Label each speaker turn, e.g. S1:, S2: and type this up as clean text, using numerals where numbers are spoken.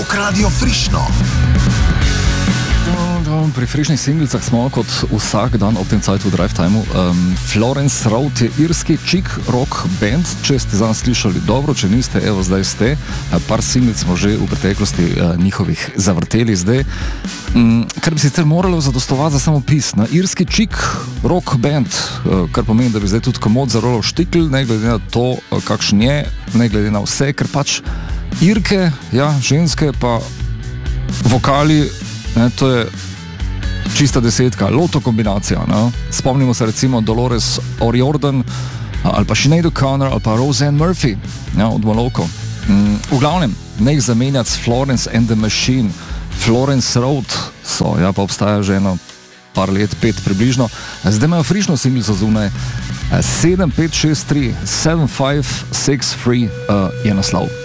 S1: Rock Radio Frišno.
S2: Pri frišnih singlicah smo kot vsak dan ob tem cajtu v Drive Timeu. Florence Road je irski chick rock band, če ste zanj slišali dobro, če niste, evo zdaj ste. Par singlic smo že v preteklosti njihovih zavrteli zdaj. Kar bi sicer moralo zadostovati za samo pis. Na irski chick rock band, kar pomeni, da bi zdaj tudi komod zarolal štikl, ne glede na to, kakšen je, ne glede na vse, ker pač Irke, ja, ženske pa vokali, ne, to je čista desetka, loto kombinacija. Ne? Spomnimo se recimo Dolores O'Riordan ali pa Sinead O'Connor ali pa Roseanne Murphy, ja, od Moloko. V glavnem, ne jih zamenjati s Florence and the Machine. Florence Road so, ja, pa obstaja že eno par let, 5 približno. Zdaj imajo frišno singlico zunaj. 7563 7563 je naslov.